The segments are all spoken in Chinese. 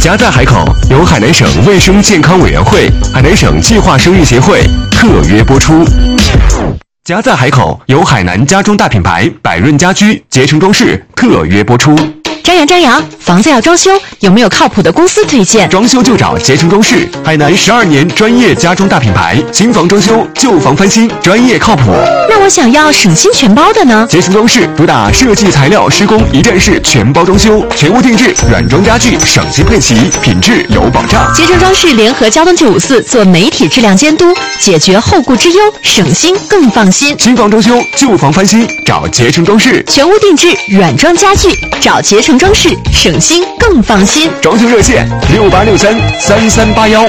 家在海口由海南省卫生健康委员会、海南省计划生育协会特约播出。家在海口由海南家装大品牌百润家居捷成装饰特约播出。 张扬，房子要装修，有没有靠谱的公司推荐？ 装修就找捷成装饰，海南12年专业家装大品牌，新房装修、旧房翻新，专业靠谱。 那我想要省心全包的呢？ 捷成装饰主打设计、材料、施工一站式全包装修，全屋定制，软装家具，省心配齐，品质有保障。 捷成装饰联合交通954做媒体质量监督，解决后顾之忧，省心更放心。 新房装修、旧房翻新，找捷成装饰； 全屋定制，软装家具，找捷成装饰，省心更放心。 装修热线68633381。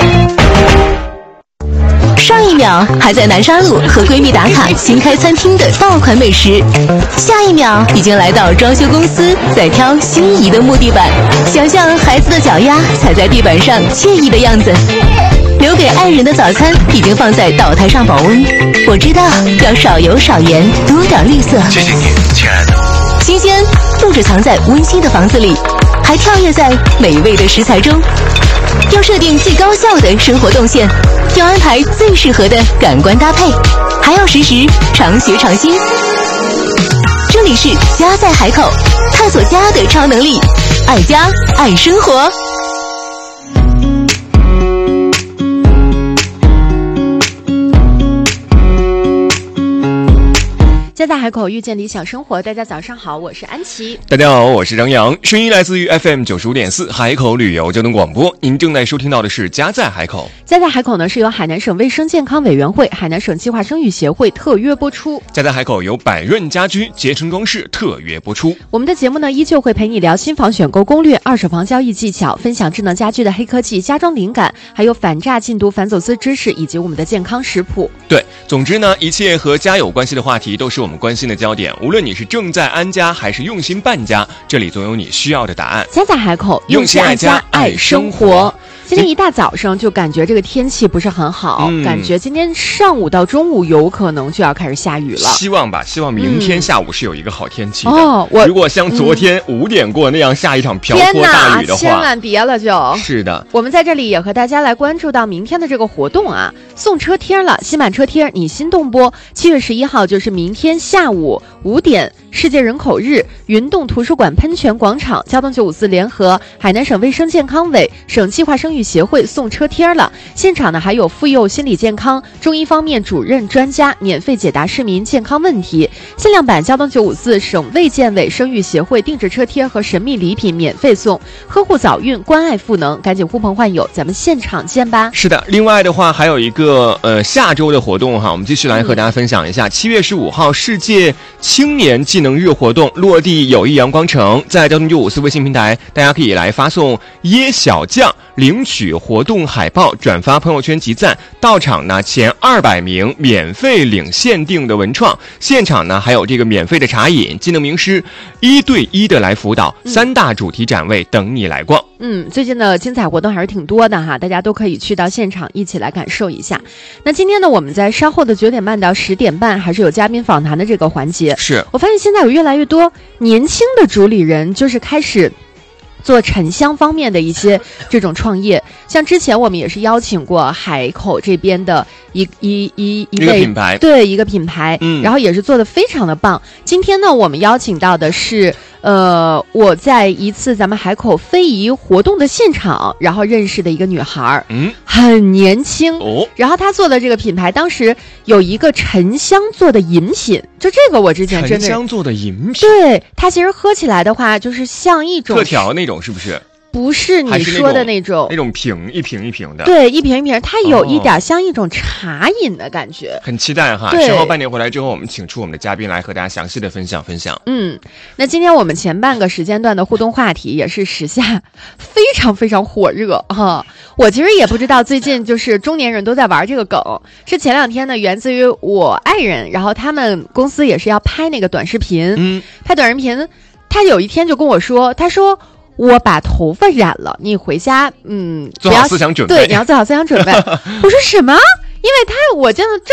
上一秒还在南沙路和闺蜜打卡新开餐厅的爆款美食，下一秒已经来到装修公司在挑心仪的木地板，想象孩子的脚丫踩在地板上惬意的样子。留给爱人的早餐已经放在岛台上保温，我知道要少油少盐，多点绿色。 谢谢你，亲爱的。 新鲜不只藏在温馨的房子里，还跳跃在美味的食材中。要设定最高效的生活动线，要安排最适合的感官搭配，还要时时常学常新。这里是家在海口，探索家的超能力，爱家爱生活。家在海口遇见理想生活，大家早上好，我是安琪。 大家好，我是张扬，声音来自于 FM95.4 海口旅游交通广播。您正在收听到的是家在海口。 家在海口呢是由海南省卫生健康委员会、海南省计划生育协会特约播出。 家在海口由百润家居捷成装饰特约播出。 我们的节目呢依旧会陪你聊新房选购攻略、二手房交易技巧，分享智能家居的黑科技、家装灵感，还有反诈禁毒、反走私知识，以及我们的健康食谱。 对，总之呢，一切和家有关系的话题都是我们关心的焦点。无论你是正在安家还是用心办家，这里总有你需要的答案。 家在海口， 用心爱家，爱生活。 今天一大早上就感觉这个天气不是很好，感觉今天上午到中午有可能就要开始下雨了。 希望吧，希望明天下午是有一个好天气的。如果像昨天5点过那样下一场瓢泼大雨的话， 千万别了就。 是的， 我们在这里也和大家来关注到明天的这个活动啊，送车贴了，新版车贴你心动不？7月11号就是明天下午5点，世界人口日，云洞图书馆喷泉广场，交通954联合海南省卫生健康委、省计划生育协会送车贴了。现场呢还有妇幼心理健康、中医方面主任专家免费解答市民健康问题。限量版交通954省卫健委生育协会定制车贴和神秘礼品免费送。呵护早孕，关爱赋能，赶紧呼朋唤友，咱们现场见吧。 是的，另外的话还有一个下周的活动哈，我们继续来和大家分享一下。7月15号世界青年技能日活动落地友谊阳光城，在交通954微信平台，大家可以来发送耶小将领取活动海报，转发朋友圈集赞，到场呢前200名免费领限定的文创，现场呢还有这个免费的茶饮，技能名师1对1的来辅导，3大主题展位等你来逛。 最近的精彩活动还是挺多的哈，大家都可以去到现场一起来感受一下。那今天呢，我们在稍后的9点半到10点半还是有嘉宾访谈的这个环节。 是我发现现在有越来越多年轻的主理人就是开始做沉香方面的一些这种创业，像之前我们也是邀请过海口这边的一个品牌， 对，一个品牌，然后也是做得非常的棒。今天呢，我们邀请到的是我在一次咱们海口非遗活动的现场，然后认识的一个女孩，很年轻然后她做的这个品牌，当时有一个沉香做的饮品，就这个我之前真的沉香做的饮品， 对，它其实喝起来的话，就是像一种特调那种，是不是？ 不是你说的那种瓶一瓶一瓶的， 对，一瓶一瓶，它有一点像一种茶饮的感觉。 很期待哈，稍后半点回来之后，我们请出我们的嘉宾来和大家详细的分享。 那今天我们前半个时间段的互动话题也是时下非常非常火热哈。我其实也不知道最近就是中年人都在玩这个梗，是前2天呢源自于我爱人，然后他们公司也是要拍那个短视频，拍短视频，他有一天就跟我说，他说我把头发染了，你回家做好思想准备， 对，你要做好思想准备。我说什么？因为我见到